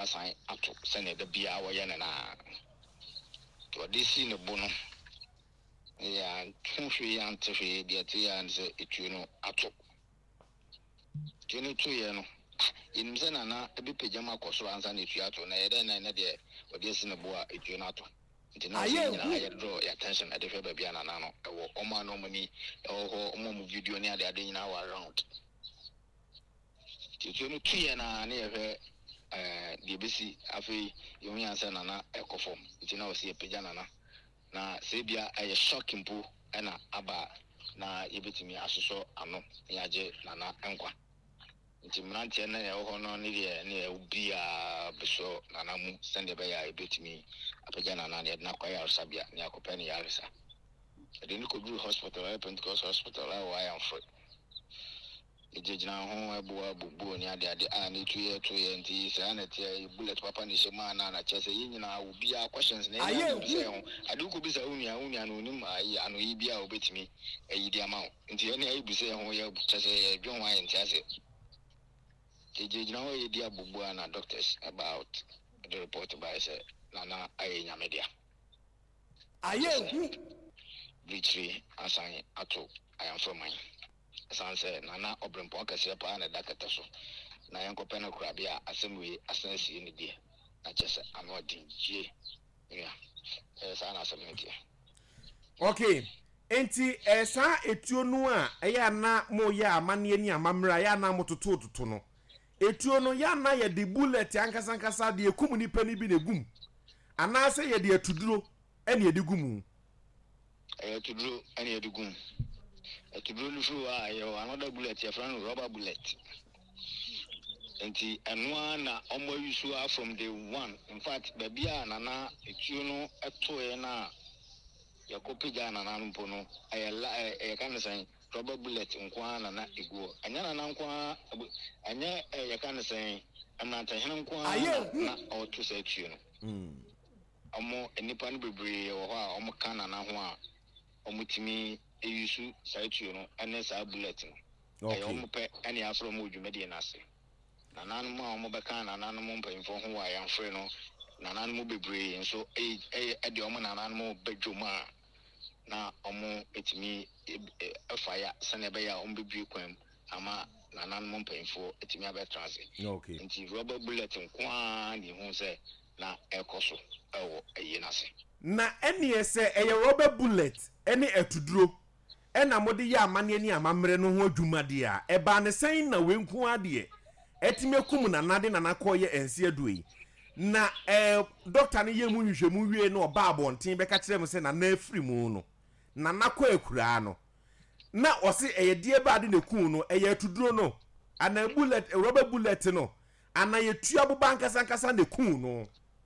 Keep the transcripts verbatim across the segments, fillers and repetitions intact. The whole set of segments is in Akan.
asan ato sene da bia wo ye na to this in bono ya tunhwe ya ntehwe de ate ya nse etu no ato kene tu ye no in se na na ebi pejama koso ansa na etu ato na ye de na na de odi si ne bo a etu no ato nti na ye na ye draw your attention at the fe bia na na no ewo omo no mani ewo omo mu video ni ade ade nyina wa around etu no tu ye na na ye fe eh de besi afi yo mi ansa na na ekofom nti na o si pejana na na sebia aye shocking po na aba na yebetimi asoso ano yaje na na enkwa nti mrantie na ye ho no ne de ne ubia beso na na mu sende be ya yebetimi apeja na na na kwa ya sabia ne akopa ne yaresa de ni ko du hospital I Pentecost hospital I am free ejejina ho ebu abubu ni ade ade a ne tuye tuye nti sa na tie bullet papa ni shema na na chese yinyina obi a questions na ya bi ho ade ko bi sa unia unia no nim ayi ano yi bia obetimi ayi di ama nti ene ayi bi se ho ya chese dwon wa nti ase ejejina ho ye di abubu na doctors about the report by say na na ayi nya media aye victory asan ato I am from mine sanse nana obrempo akase pa na dakata so na yankope na kura bia asemwe asansi ni die na chese anodin je ya esa na asemeti okay enti esa etuo no a eya na mo ya amane ani amamra ya na mototo toto no etuo no ya na ye de bullet ankasa ankasa de ekum ni pani bi na gum ana se ye de atuduro ene ye de gumu eh atuduro ene ye de gum atuduro lufu a ye another bullet ye friend rubber bullet enti enwa na omo yusu from the one in fact baby a nana etuo no eto ye na yakopija na nanumpo no ayela e kan san rubber bullet nkwa na na iguo anya na na nkwa anya e kan san amanta hen nkwa na oto sa tuo no mm omo enipa no bebre wo ho a omo kan na na ho a omo timi eyusu sa tuo no ene sa bullet no ayo omo pe ene afro mo dwumade na ase na nanum a omo be kan na nanum mpanyfo ho wa yan frɛ no na nanum bebre nso e e de omo na nanum bedwuma na omo etimi afaya sanebe ya omo bebre kwam ama na nanum mpanyfo etimi abe transit okay nti rubber bullet nkwa ni hu se na ekoso ewo eyi nase na ene ese eye rubber bullet ene atuduro ena mode ya amane ani amamre no ho adwumade a eba ne sen na wenku ade etime kum na nade na nakoye ense aduyi na eh doctor ne yemu nhwehwemu wie no oba abonten be ka kire mu se na na afiri mu no na nakọ ekura no na osi eye die baade na kun no eye atuduro no ana bullet rubber bullet no ana yetu abuba nkasa nkasa na kun no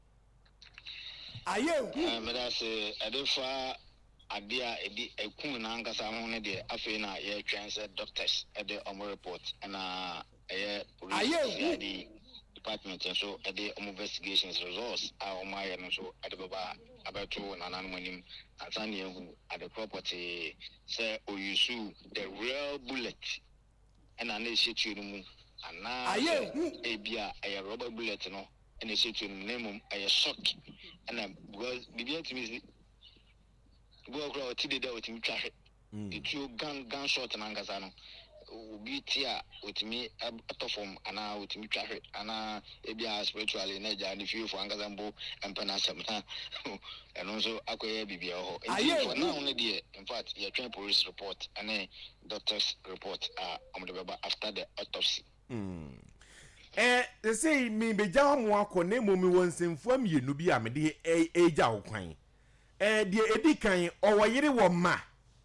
aye eh medase edefa adia edi ekun na nkasa ho ne de afi na ye twense doctors ede omo report na eh police department so ede omo investigations results a omo aye no so ede baba abeto na nananim atani ehu at the property say oyusu the real bullet and na eshetu no mu ana ebia aye rubber bullet no and eshetu no name aye shock and because bibia timi go go tide da otimi twahe etu gun gun shot na ngasa no obi tia otimi atofom ana otimi twahe ana ebia spiritually na ja ni feel for ngasa mbo empana semna eno so akoye bibia ho enti for now no dey in fact your train police report and doctor's report uh on the baba after the autopsy mm eh they say me beja ho akọ na momi wonsemfu amienu bi a me de eja ho kwan eh de edikan owoyire wo ma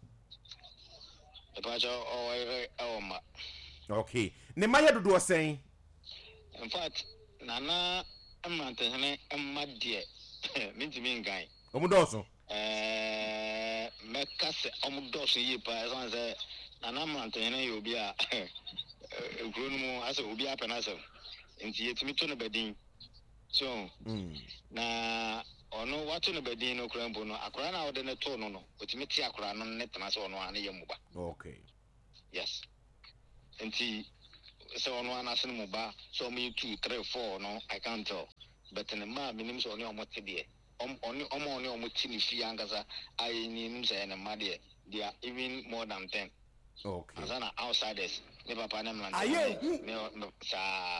ebajo owoyire o ma okay ne maye dodo osen in fact nana amantene emma de mintimi ngan omudoso eh mekase omudoso yi pa sanse nana amantene yo bi a egro mu asa obi apena so nti yetimi to no badin so mm na ono watu no badin no krampo no akora na wode ne to no no otimi ti akora no ne tena so ono ane yemuba okay yes nti so no anasen mo ba so me two three four no I can't tell but in the ma minim so oni omo tede om oni omo oni omo tini fi angaza I nim say na ma de they are even more than ten. Okay. As an outsiders ne papa na man aye no sa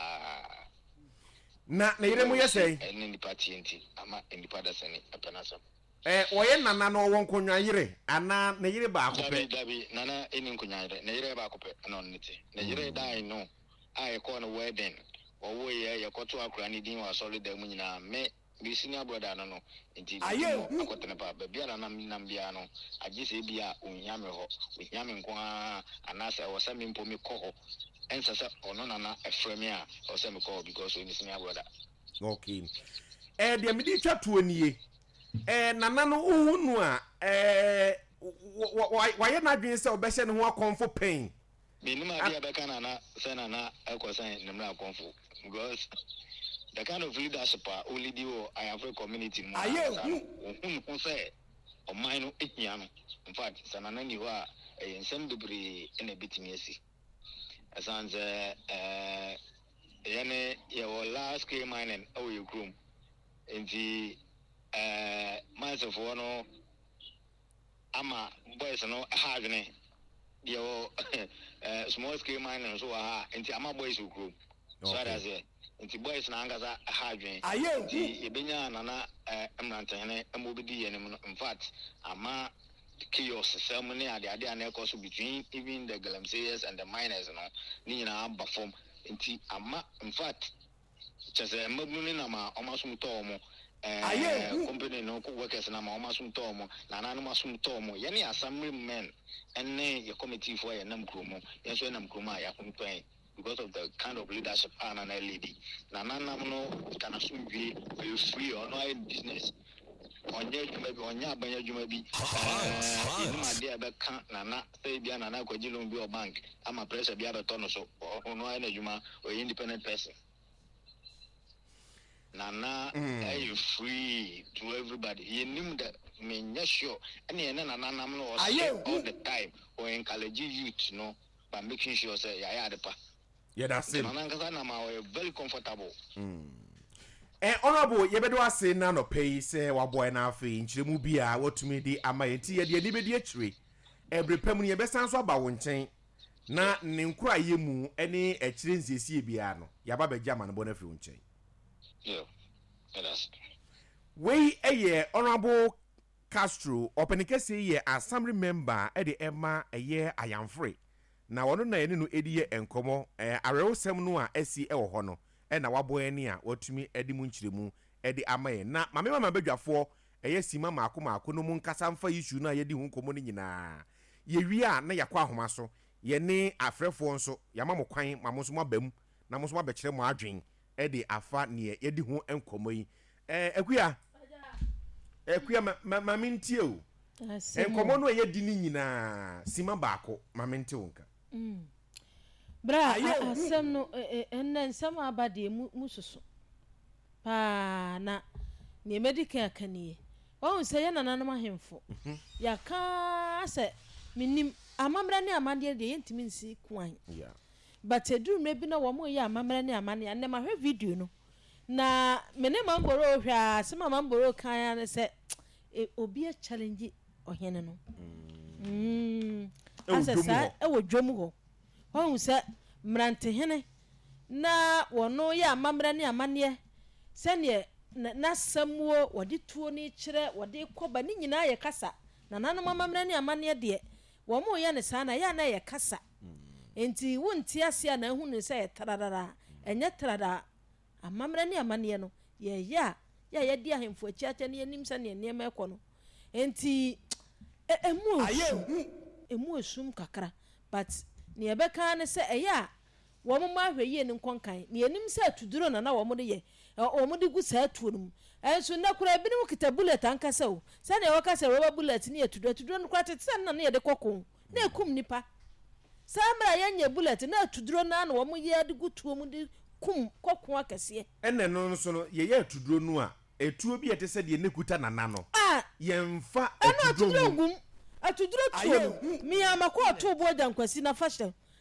na na yire mu yesey eni ni party enti ama eni pada sene apenaso eh oye nana no won konwa yire ana na yire ba akopɛ dabi nana eni nkonya yire na yire ba akopɛ na onete na yire dai no ai ko no wedding owo ye ye koto akura ni din wa solid da mu nyina me bi senior brother no no enti akotene pa ba bia na nam nam bia no agi se bia onya me ho onya me nko a anasa wo se me mpo me ko ho ensa se ono nana efremi a o se me ko because we senior brother. Okay. Eh de me di twa to nie eh nana no uhunu a eh wa ye na dwen se obehye ne ho akonfo pain me ni ma bia be kana na se nana ekosan ne mra akonfo because the kind of leadership only do I have a community more. Aye, who say o mine no in fact sanana ni ho a ensem bebre na bitimi asi asanze eh yene ye wo last scale mining o ye group enti eh myself no ama boys no hadne ye wo small scale mining so ha enti ama boys group so that's it. Nti boys na angaza hadwen nti ebenya nana emrantene emobidi yenim no in fact ama chaos ceremony ade ade na ekoso between even the Galamseyers and the miners no ni nyina aba form nti ama in fact chese mabunu na ma omasum to omo eh company no ko workers na ma omasum to omo na nanu masum to omo ye ne assembly men enne ye committee for ye nam kromo ye so nam kromo ya kunpan because of the kind of leadership and an lady. Nana no can assume be free or no business. On your maybe on your banner, you may be my dear Becca, Nana, Fabian, and I could be a bank. I'm a press of the other ton or so, or no energy or independent person. Nana, are you free to everybody? You knew that mean yes, sure. And then Nana no all the time or encourage youth, no, by making sure say, yeah, the pa. Yeah, that's it. Very comfortable. Mm. Eh, honorable, you better say na no pay say wa boy na afi nchiremu bia wotumi di amayenti ye de ni be di atire. Every pemu ye besan so aba wo nchen. Na ne nkura yemu ene atire nsiesie bia no. Ya ba beja ma no bo na fi wo nchen. Yeah. That's. We eye honorable Castro openikese ye assembly member e de Emma eye Ayamfre. Na wono na ene no ediye enkomo eh arewsem no a asi e wo ho no e na waboye ni a watumi edi mu nchiremu edi amaye na mame mama badwafo eye sima maako maako no mu nkasa mfa issue na ye di hu nkomo ni nyina ye wi a na yakwa ahoma so ye ne afrefo nso yama mo kwan mamo so mabam na mo so mabekire mo adwen edi afa ne ye di hu enkomo yi eh akuya akuya mame ntie o enkomo no ye di ni nyina sima baako mame ntie wonka Mm. Bra asem no enne nsem abade mususu pa na ne medical akanie won se ye nananom ahemfo ya ka se minim amamra ne amade de yentimi nsi kwan yeah but edu me bi na wo mo ye amamra ne amane ane ma hwe video no na mene mamboro hwa asem mamboro kan ya se obi a challenge ohene no mm asesa e wo dwom ho hon se mrante hene na wono ya amamra ne amane se ne na samuo wode tuo ni kire wode koba ni nyina ye kasa na nanom amamra ne amane de wo mo ye ne sana ya na ye kasa enti wonti ase na hu ne se ye tararara enye tarara amamra ne amane no ye ya ya ye di ahemfo achiache ne nim se ne ne ekono enti emu aye emu esum kakra but ne ebeka ne se eya wo mo mahwe ne nkonkan ne enim se atuduro na na wo mo de ye wo mo de gu sa atuonum enso na kura bi ne mo kita bullet ankasa o se ne wo kasa rubber bullet ne atuduro atuduro no kwate se na ne ye de kokon na ekum nipa samra ye nya bullet na atuduro na na wo mo ye de gu tuo mu de kum kokon akase enne no nso no ye ye atuduro no a etuo bi ete se de ne kuta nana no ah ye mfa atuduro ngum atuduro tuo mi amako to bo da nkwasi na fashion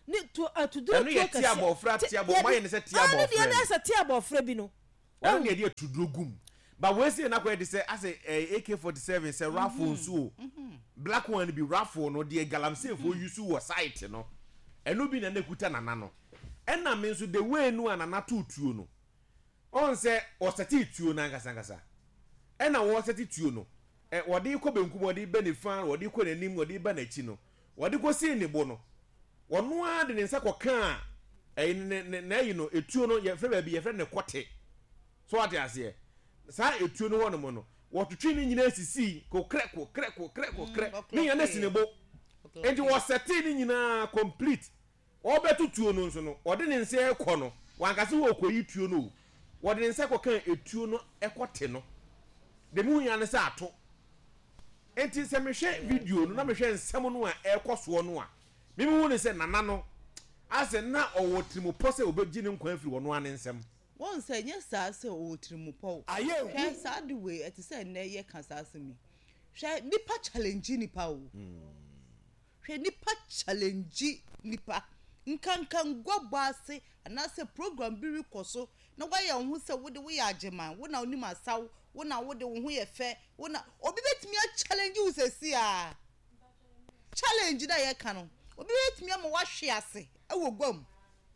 ni to to do to to tia abofra tia abo my ne say tia abofra ah ne say tia abofra bi no e ne dey to do gum but we say na kwa dey say as A K forty-seven say raffle so black one be raffle no dey galamsey for use wo site no eno bi na na kuta nana no ena me nso the way no anana to tuo no on say o seti tuo na ngasa ngasa ena wo seti tuo no e wode ko benkum wode be ne fan wode ko nanim wode ba na chi no wode ko si ne bo no wono a de ne nsa koka e na yi no etuo no ye fre ba bi ye fre ne kote so what ya say sa etuo no wono mo no wototwe ni nyina sisi ko kreko kreko kreko kreko ni ya na si ne bo enti wo seti ni nyina complete obetu tuo no nso no wode ne nsa ekọ no wankase wo koyi tuo no wode ne nsa koka etuo no ekote no de mu nya ne sa ato enti se me hwe video no na me hwe nsem no a ekoso no a me mu ne se nana no ase na owo trimopo se obeji ne nkwan firi wono ane nsem won se nya sa se owo trimopo aye hwe sa de we eti se na ye kan sa se mi hwe nipa challenge nipa o hwe nipa challenge nipa nkankan gwabo ase anase program bi rekoso na wa ya hu se wode we ya agema wo na oni masaw wo na wode wo hu ye fe wo na obi betimi a challenge wo se si a challenge da ye kan no obi betimi a ma wa hwe ase e wo gwam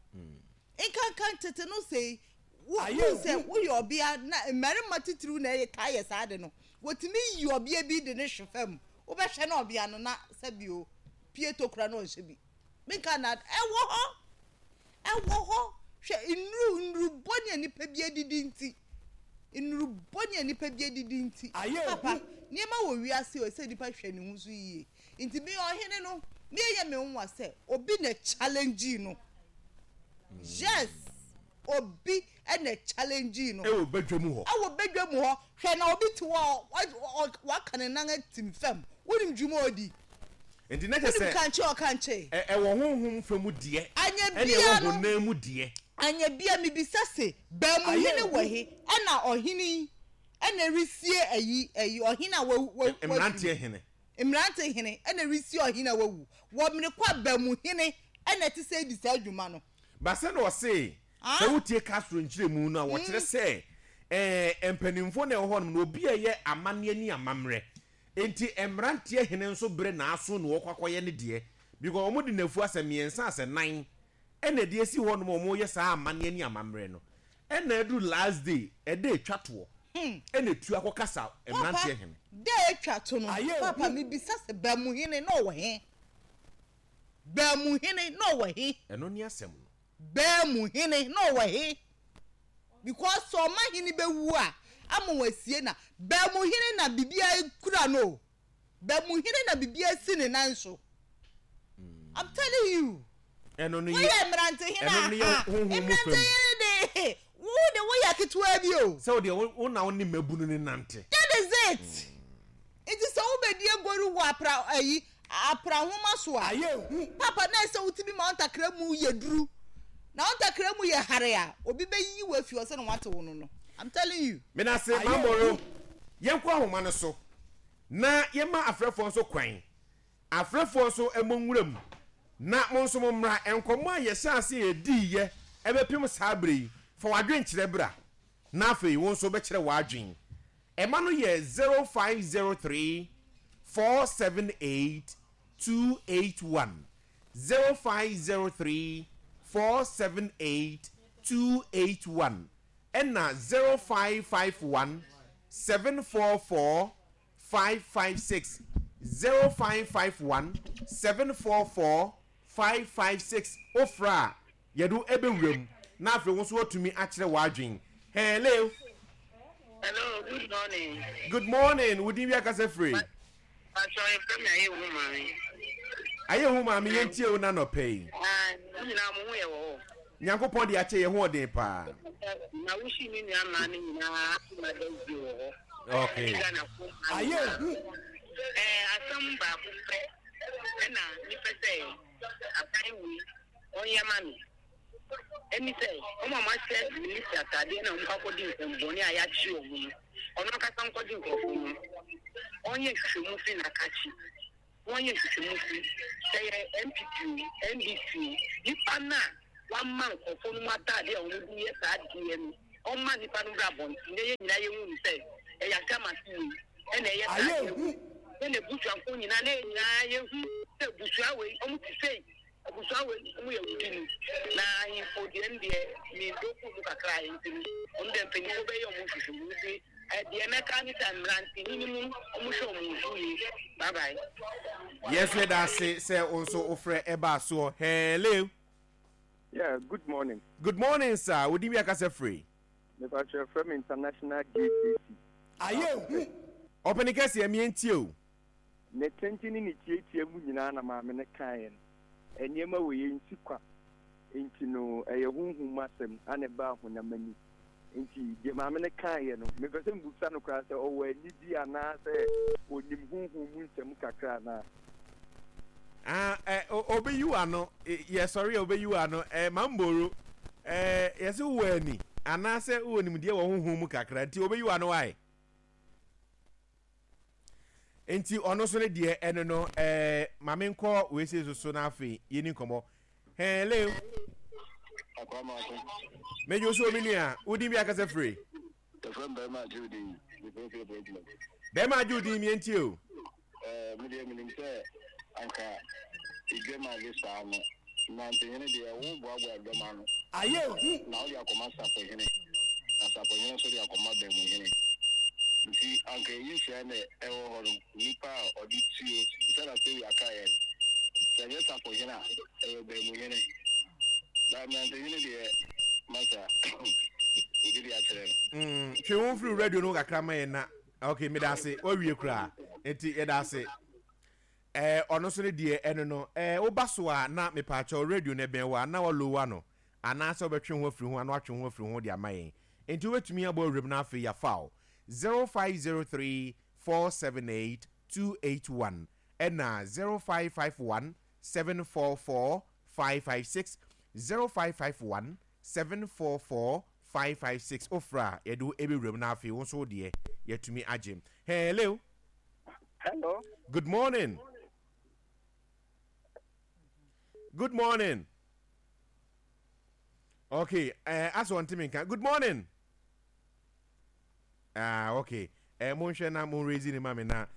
nkankan tete no se wo se wo ye obia na mari matitru na ye ka ye sa de no wotimi yi obia bi de ne hwefam wo be hwe na obia no na sabio pieto kura no hwe bi minka na ewo ho ewo ho hwe inru inru boni ani pa bi adidi nti inru boni ani pa bi adidi nti papa niema wo wiase o se dipa hwe ne husu yie nti me ohene no me ye me nwa se obi na challenge no yes obi e na challenge no e wo badwam ho e wo badwam ho hwe na obi ti wo wa kan nan atim fam wonim dwuma odi enti na kese kanche o kanche e wo honhom famu die anya bia no na mu die anya bia mi bisase ba mu hene wahi ana ohini ana risie ayi ayi ohina wa emrante hene emrante hene ana risie ohina wawu wo mne kwa ba mu hene ana ti se di sa adwuma no ba se no se se wutie Castro nkyire mu no a wo kire se eh empanimfo na ho no obi eye amane ani amamre enti emrante hene nso bre na aso no wokwakoye ne de because omo di nafu asemiensa ase nine ena de esi ho no omo ye sa amane ani amamre no ena edu last day e dey twato ena tu akokasa emrante hene dey twato no papa mi bisase ba mu hene no wo he ba mu hene no wo he eno ni asem no ba mu hene no wo he because so ma hene be wu a amowasie na ba mu hene na bibia kura no ba mu hene na bibia si ne nanso I'm telling you eno ni ye emrante hene eno ni emrante hene de wo de wo ya ketwa bi o so de wo na woni mabunu ni nante that is it it is so obedi egoru wo apra ayi apra homa so a papa na se utimi ma ontakra mu yeduru na ontakra mu ye hare a obi be yi wo afi o se no wate wo no no I'm telling you me na se mamoro yenkwa homa no so na yema afrefo so kwan afrefo so emonwuram na monso momra enkomo ayesa ase edi ye ebepim sabre for wadwen kire bra na afei won so be kire wadwen ema no ye zero five zero three four seven eight two eight one zero five zero three four seven eight two eight one and na zero five five one seven four four five five six zero five five one seven four four five five six ofra yedu ebewrem na afre won so watumi akire wadwen hello hello good morning good morning would you be akase free I'm sorry from my woman aye hu ma me yentie o na no pay ah nyina mo ye wo nyankopon de ache ye ho odin pa na wushi ni nya ma ni nyina ma da bi wo okay aye eh asam ba ku pe na ni pese apai wi onya mami emi say o mama se minister tade na nka ko din semboni aya chi omu ono ka san ko din ko fu onye hwemu fi na kachi one year to move say M P P N D C nipa na one man for no matter dey on the year sad D M on man nipa no grabon ne nyina ye hu say e ya kama si e na ye aye e na busu anko nyina na nyina ye hu say busu awe o mu ti say busu awe mu ye wudi na in for the end there ni doku mu kakra yin on dem peni ko be yo mu fifi mu di the mechanics and ranting minimum omusho mu bye bye. Yes, let us say say also offer eba so hello. Yeah, good morning. Good morning, sir. Would you be a free? Because you're from International G T C. Are you? Open the case, I'm in you. Ne twenty ni tieti emu nyina na ma me ne kan en enema we yensikwa enti no eye hunhum masem ane ba ho na mani enti je ma me ne kan ye no me pese mbusa no kra se o wa ni di ana se onim hunhum mu nsem kakra na ah eh obe you ano yes sorry obe you ano eh mamboro eh yes wo ani ana se onim die wo hunhum mu kakra enti obe you ano why enti ono so ne die eno no eh mame nko we se so na afi yeni nkomo hello akwama ko mejo so minia udi bi akase free the from Bema Judy the okay problem Bema Judy mi enti o eh me de minim se anka igema visa no na ntene de wo bo abo agema no aye na o ya koma sapo hene na sapo hene so de akoma be mu hene nti anka yi hwe na e wo horo nipa odi tuo sala se ya kae se ye sapo hene e be mu hene na na ntene de masa igiri atere mm twe won free radio no kakra ma na okay me da se o wie kura enti e da se eh ono so ne die eno no eh wo baso a na me pa cha radio ne ben wa na wo lowa no ana se obetwe ho afiri ho ana atwe ho afiri ho de amayen enti wetumi abo awrem na afi ya foul zero five zero three four seven eight two eight one and na zero five five one seven four four five five six zero five five one seven four four five five six ofra edu ebi awrem na afi won so de yetumi agem hello hello good morning. Good morning. Okay, uh, as one team can. Good morning. Ah, uh, okay. Eh, uh, mon na mon raising the mama na.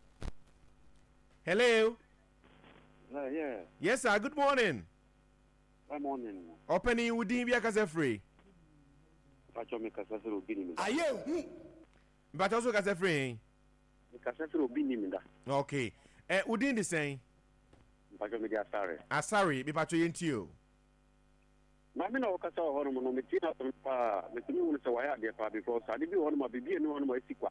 Hello. Uh, yeah. Yes, sir. Good morning. Good morning. Opening within be a free. Pacho me kasa se obi ni. Are you? But also kasa free. Me kasa se obi ni da. Okay. Eh, uh, within the same. Pacho me dia sorry. Ah, sorry, be pacho yentio. Na me na okasa ho hono no me tina pa me tini wonu se waya de pa because ade bi hono ma bibi enu hono ma esikwa.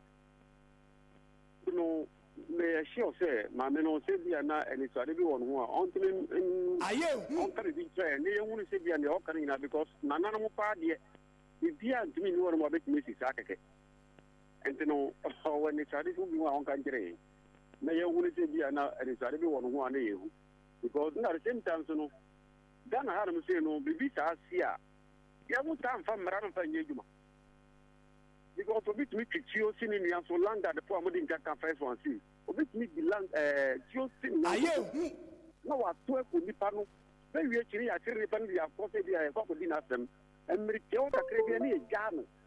No me sure say ma me no se bia na eni so ade bi hono ho a on tini aye on kare bi try ne yewunu se bia ne o kare na because na na mo pa de bibi a tini ni hono ma be tini sisa keke. Enti no when ni sade fu bi wa on kan jere. Na yewunu se bia na eni so ade bi hono ho a na yehu. Because at the same time, so no, Ghana had him say no, baby, I see ya. Ya won't time from Maran for Yuma. Because of it, me to Chio singing in so land that the poor Modin can first one see. Of it, me the land, uh, Chio singing. No, I swear to Nipano. Very actually, I tell you, I have coffee, I have coffee, and Merikota Caribbean, Ghana.